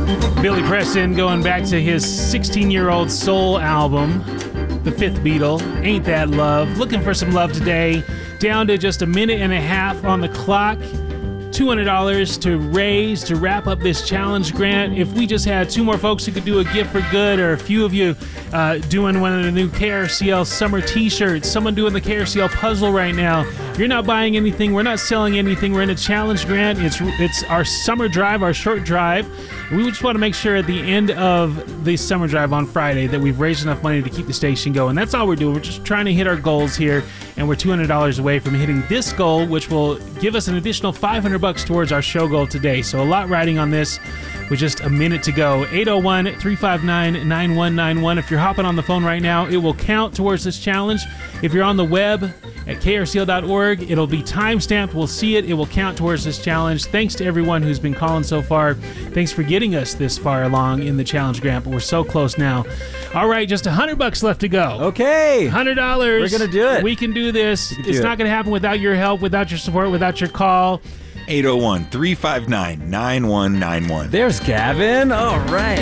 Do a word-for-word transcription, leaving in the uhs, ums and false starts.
Billy Preston going back to his sixteen-year-old soul album, The Fifth Beatle, Ain't That Love. Looking for some love today. Down to just a minute and a half on the clock. two hundred dollars to raise to wrap up this challenge grant. If we just had two more folks who could do a gift for good, or a few of you uh, doing one of the new K R C L summer t-shirts, someone doing the K R C L puzzle right now, you're not buying anything, we're not selling anything, we're in a challenge grant. It's it's our summer drive, our short drive. We just want to make sure at the end of the summer drive on Friday that we've raised enough money to keep the station going. That's all we're doing. We're just trying to hit our goals here, and we're two hundred dollars away from hitting this goal, which will give us an additional five hundred bucks towards our show goal today. So a lot riding on this with just a minute to go. eight oh one, three five nine, nine one nine one. If you're hopping on the phone right now, it will count towards this challenge. If you're on the web at K R C L dot org, it'll be time-stamped. We'll see it. It will count towards this challenge. Thanks to everyone who's been calling so far. Thanks for getting us this far along in the challenge grant, but we're so close now. All right, just one hundred bucks left to go. Okay. one hundred dollars. We're going to do it. We can do this. can do It's it. not going to happen without your help, without your support, without your call. eight oh one, three five nine, nine one nine one. There's Gavin. All right.